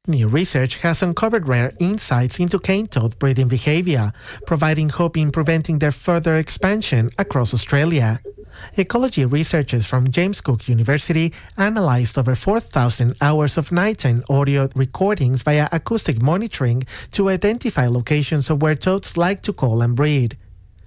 New research has uncovered rare insights into cane toad breeding behavior, providing hope in preventing their further expansion across Australia. Ecology researchers from James Cook University analyzed over 4,000 hours of nighttime audio recordings via acoustic monitoring to identify locations of where toads like to call and breed.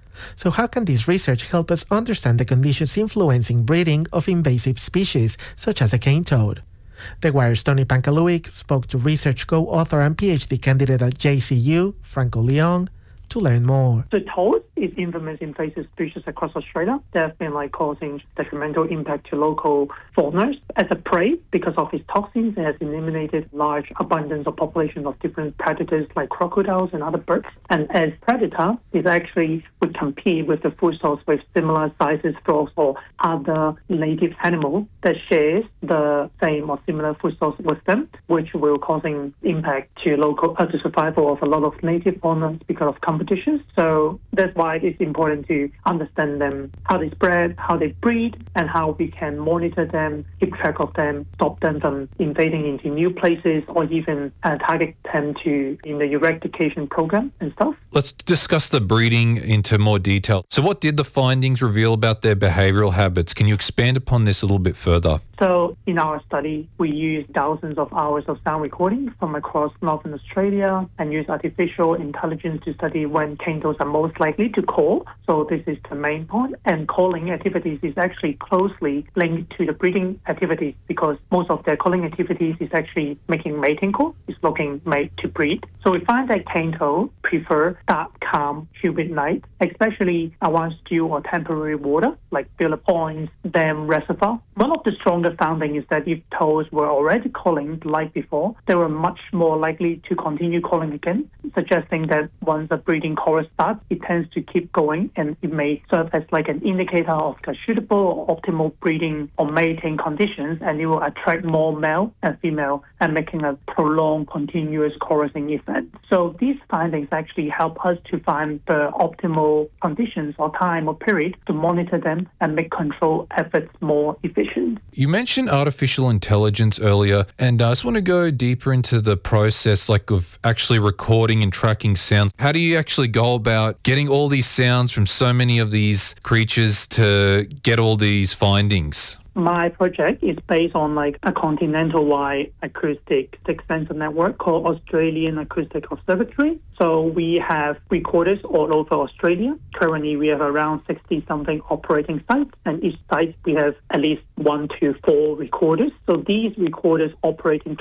So how can this research help us understand the conditions influencing breeding of invasive species such as the cane toad? The Wire's Tony Pankaluik spoke to research co-author and PhD candidate at JCU, Franco Leong, to learn more. The toad is infamous invasive species across Australia. They have been causing detrimental impact to local faunas. As a prey, because of its toxins, it has eliminated large abundance of population of different predators like crocodiles and other birds. And as predator, it actually would compete with the food source with similar sizes frogs or other native animals that shares the same or similar food source with them, which will causing impact to the survival of a lot of native faunas because of competition. So that's why it's important to understand them, how they spread, how they breed, and how we can monitor them, keep track of them, stop them from invading into new places, or even target them in the eradication program and stuff. Let's discuss the breeding into more detail. So what did the findings reveal about their behavioural habits? Can you expand upon this a little bit further? So in our study, we used thousands of hours of sound recordings from across Northern Australia and used artificial intelligence to study when cane toads are most likely to call. So this is the main point. And calling activities is actually closely linked to the breeding activities because most of their calling activities is actually making mating call, is looking mate to breed. So we find that cane toads prefer dark, calm, humid nights, especially around still or temporary water like Phillip Point, dam, reservoir. One of the strongest findings is that if toads were already calling the night before, they were much more likely to continue calling again, suggesting that once the breeding chorus starts, it tends to keep going and it may serve as an indicator of the suitable or optimal breeding or mating conditions, and it will attract more male and female and making a prolonged continuous chorusing effect. So these findings actually help us to find the optimal conditions or time or period to monitor them and make control efforts more efficient. You mentioned artificial intelligence earlier, and I just want to go deeper into the process of actually recording and tracking sounds. How do you actually go about getting all these sounds from so many of these creatures to get all these findings? My project is based on a continental-wide acoustic sensor network called Australian Acoustic Observatory. So we have recorders all over Australia. Currently, we have around 60-something operating sites, and each site we have at least 1 to 4 recorders. So these recorders operating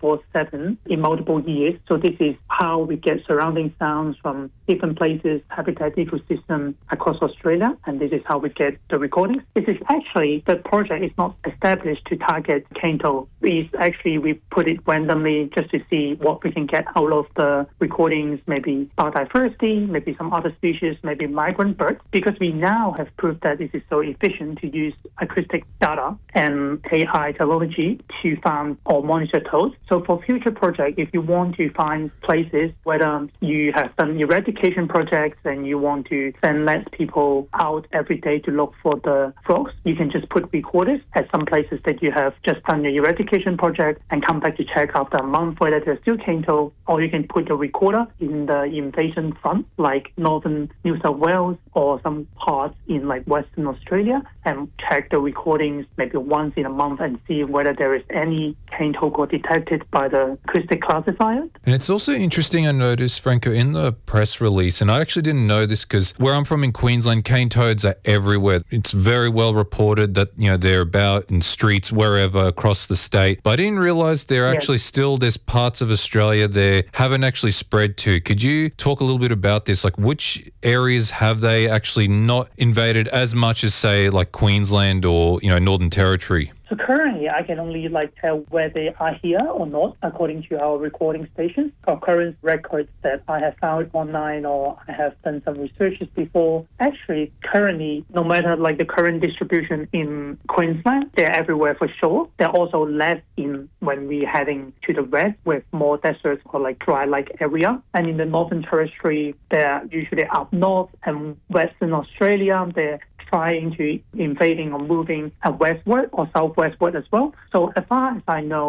24/7 in multiple years. So this is how we get surrounding sounds from different places, habitat ecosystem across Australia, and this is how we get the recordings. This is actually, the project is not established to target cane toad. It's actually, we put it randomly just to see what we can get out of the recordings, maybe biodiversity, maybe some other species, maybe migrant birds, because we now have proved that this is so efficient to use acoustic data and AI technology to find or monitor toads. So for future projects, if you want to find places, whether you have done eradication projects and you want to send less people out every day to look for the frogs, you can just put recorders at some places that you have just done your eradication project and come back to check after a month whether there's still cane toad, or you can put the recorder in the invasion front, like northern New South Wales or some parts in Western Australia, and check the recordings maybe once in a month and see whether there is any cane toad detected by the acoustic classifier. And it's also interesting, I noticed, Franco, in the press release, and I actually didn't know this because where I'm from in Queensland, cane toads are everywhere. It's very well reported that, they're about in streets wherever across the state. But I didn't realise there's parts of Australia there haven't actually spread to. Could you talk a little bit about this? Which areas have they actually not invaded as much as, say, Queensland or, Northern Territory? So currently, I can only tell where they are here or not according to our recording stations or current records that I have found online or I have done some researches before. Actually, currently, no matter the current distribution in Queensland, they're everywhere for sure. They're also less in when we're heading to the west with more deserts or dry area. And in the Northern Territory, they're usually up north, and Western Australia, they're trying to invading or moving westward or southwestward as well. So as far as I know,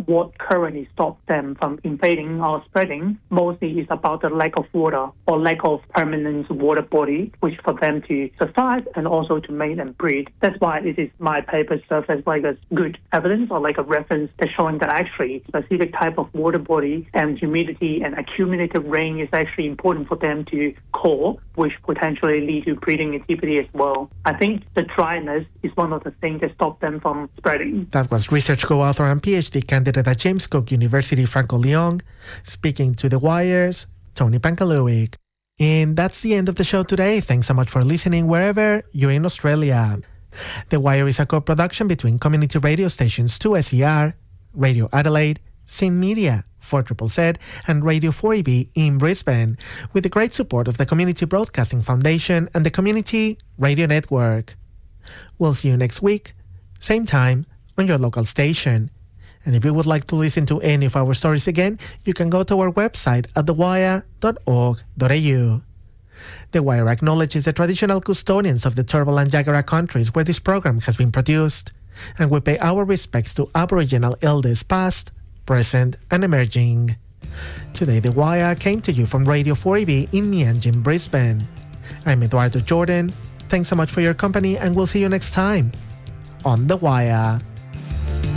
what currently stops them from invading or spreading mostly is about the lack of water or lack of permanent water body, which for them to survive and also to make them breed. That's why my paper serves as like a good evidence or like a reference that's showing that actually specific type of water body and humidity and accumulated rain is actually important for them to core, which potentially lead to breeding activity as well. I think the dryness is one of the things that stop them from spreading. That was research co-author and PhD candidate at James Cook University, Franco Leong, speaking to The Wire's Tony Pankaluik. And that's the end of the show today. Thanks so much for listening wherever you're in Australia. The Wire is a co-production between community radio stations 2SER, Radio Adelaide, Sin Media, 4ZZZ, and Radio 4EB in Brisbane, with the great support of the Community Broadcasting Foundation and the Community Radio Network. We'll see you next week, same time, on your local station. And if you would like to listen to any of our stories again, you can go to our website at thewire.org.au. The Wire acknowledges the traditional custodians of the Turrbal and Jagera countries where this program has been produced, and we pay our respects to Aboriginal elders past, present, and emerging. Today, The Wire came to you from Radio 4EB in Meanjin, Brisbane. I'm Eduardo Jordan. Thanks so much for your company, and we'll see you next time on The Wire.